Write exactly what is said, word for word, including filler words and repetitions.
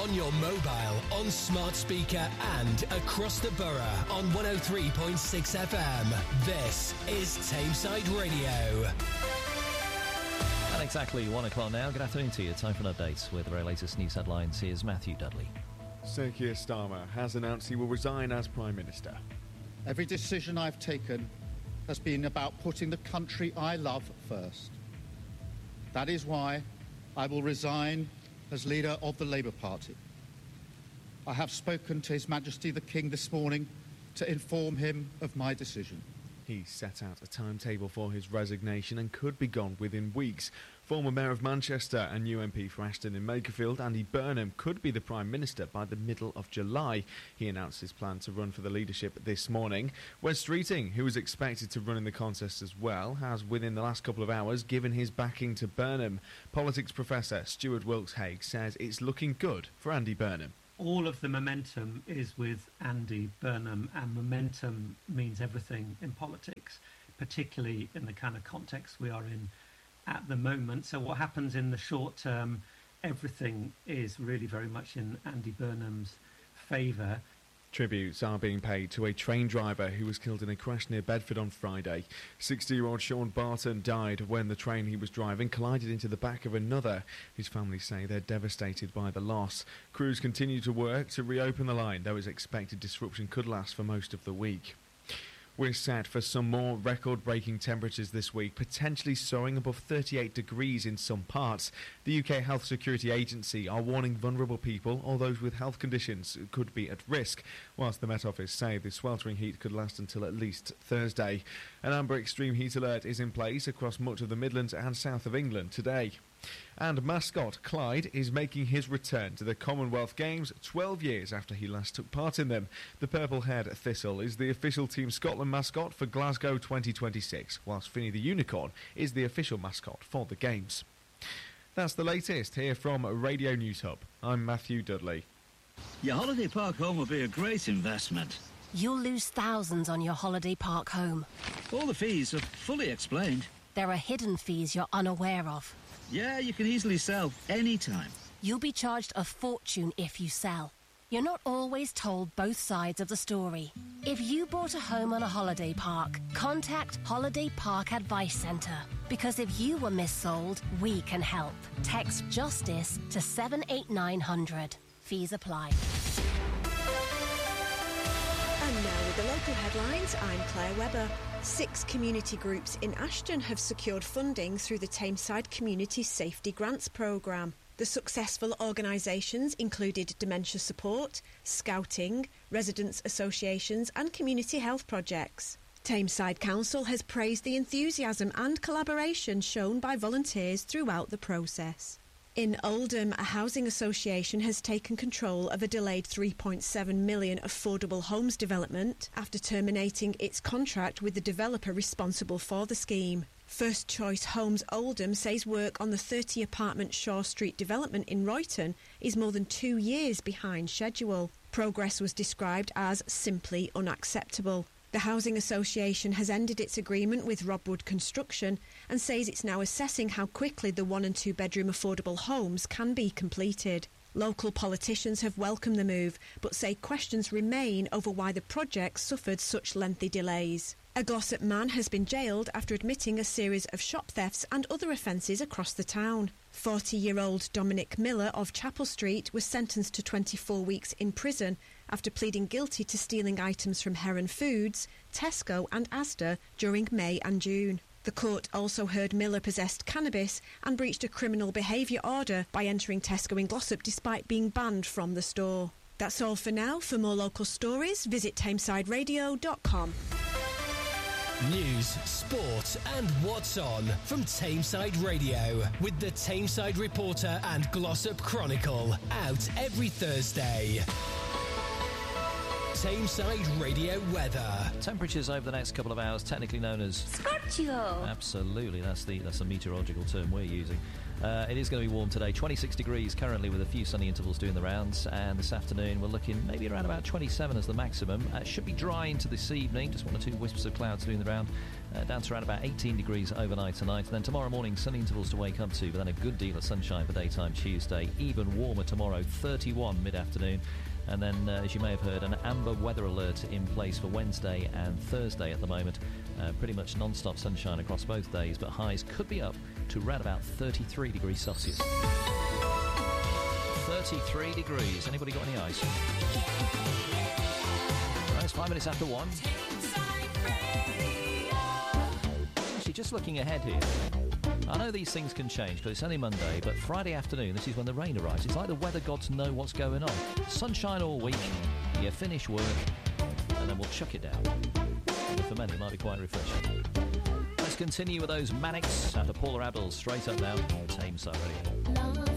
on your mobile, on smart speaker and across the borough on one oh three point six F M. This is Tameside Radio. And exactly one o'clock now. Good afternoon to you. Time for an update with the very latest news headlines. Here's Matthew Dudley. Sir Keir Starmer has announced he will resign as Prime Minister. Every decision I've taken has been about putting the country I love first. That is why I will resign as leader of the Labour Party. I have spoken to His Majesty the King this morning to inform him of my decision. He set out a timetable for his resignation and could be gone within weeks. Former Mayor of Manchester and new M P for Ashton in Makerfield, Andy Burnham, could be the Prime Minister by the middle of July. He announced his plan to run for the leadership this morning. Wes Streeting, who was expected to run in the contest as well, has within the last couple of hours given his backing to Burnham. Politics professor Stuart Wilkes-Hague says it's looking good for Andy Burnham. All of the momentum is with Andy Burnham, and momentum means everything in politics, particularly in the kind of context we are in at the moment. So what happens in the short term, everything is really very much in Andy Burnham's favour. Tributes are being paid to a train driver who was killed in a crash near Bedford on Friday. sixty-year-old Sean Barton died when the train he was driving collided into the back of another. His family say they're devastated by the loss. Crews continue to work to reopen the line, though it's expected disruption could last for most of the week. We're set for some more record-breaking temperatures this week, potentially soaring above thirty-eight degrees in some parts. The U K Health Security Agency are warning vulnerable people or those with health conditions could be at risk, whilst the Met Office say the sweltering heat could last until at least Thursday. An amber extreme heat alert is in place across much of the Midlands and south of England today. And mascot Clyde is making his return to the Commonwealth Games twelve years after he last took part in them. The purple-haired Thistle is the official Team Scotland mascot for Glasgow twenty twenty-six, whilst Finny the Unicorn is the official mascot for the Games. That's the latest here from Radio News Hub. I'm Matthew Dudley. Your holiday park home will be a great investment. You'll lose thousands on your holiday park home. All the fees are fully explained. There are hidden fees you're unaware of. Yeah, you can easily sell anytime. You'll be charged a fortune if you sell. You're not always told both sides of the story. If you bought a home on a holiday park, contact Holiday Park Advice Centre. Because if you were missold, we can help. Text JUSTICE to seven eight nine hundred. Fees apply. And now with the local headlines, I'm Claire Webber. Six community groups in Ashton have secured funding through the Tameside Community Safety Grants Programme. The successful organisations included dementia support, scouting, residents' associations and community health projects. Tameside Council has praised the enthusiasm and collaboration shown by volunteers throughout the process. In Oldham, a housing association has taken control of a delayed three point seven million affordable homes development after terminating its contract with the developer responsible for the scheme. First Choice Homes Oldham says work on the thirty apartment Shaw Street development in Royton is more than two years behind schedule. Progress was described as simply unacceptable. The Housing Association has ended its agreement with Robwood Construction and says it's now assessing how quickly the one and two bedroom affordable homes can be completed. Local politicians have welcomed the move, but say questions remain over why the project suffered such lengthy delays. A Glossop man has been jailed after admitting a series of shop thefts and other offences across the town. forty-year-old Dominic Miller of Chapel Street was sentenced to twenty-four weeks in prison after pleading guilty to stealing items from Heron Foods, Tesco and Asda during May and June. The court also heard Miller possessed cannabis and breached a criminal behaviour order by entering Tesco in Glossop despite being banned from the store. That's all for now. For more local stories, visit tameside radio dot com. News, sport and what's on from Tameside Radio with the Tameside Reporter and Glossop Chronicle, out every Thursday. Tameside Radio weather. Temperatures over the next couple of hours, technically known as Scorchio. Absolutely, that's the that's the meteorological term we're using. Uh, it is going to be warm today, twenty-six degrees currently with a few sunny intervals doing the rounds, and this afternoon we're looking maybe around about twenty-seven as the maximum. Uh, should be dry into this evening, just one or two wisps of clouds doing the round, uh, down to around about eighteen degrees overnight tonight, and then tomorrow morning sunny intervals to wake up to, but then a good deal of sunshine for daytime Tuesday, even warmer tomorrow, thirty-one mid-afternoon. And then, uh, as you may have heard, an amber weather alert in place for Wednesday and Thursday at the moment. Uh, pretty much non-stop sunshine across both days, but highs could be up to around about thirty-three degrees Celsius. thirty-three degrees. Anybody got any ice? Right, it's five minutes after one. Actually, just looking ahead here, I know these things can change because it's only Monday, but Friday afternoon, this is when the rain arrives. It's like the weather gods know what's going on. Sunshine all week, you finish work, and then we'll chuck it down. And for many, it might be quite refreshing. Let's continue with those Manics after Paula Abdul. Straight up now, Tameside Radio.